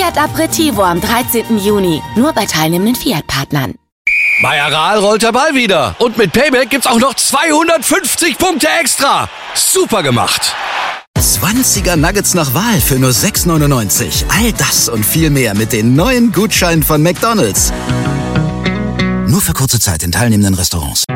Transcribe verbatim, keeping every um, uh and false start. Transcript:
Fiat Aperitivo am dreizehnten Juni. Nur bei teilnehmenden Fiat-Partnern. Bei Aral rollt der Ball wieder. Und mit Payback gibt's auch noch zweihundertfünfzig Punkte extra. Super gemacht. zwanziger Nuggets nach Wahl für nur sechs neunundneunzig. All das und viel mehr mit den neuen Gutscheinen von McDonald's. Nur für kurze Zeit in teilnehmenden Restaurants.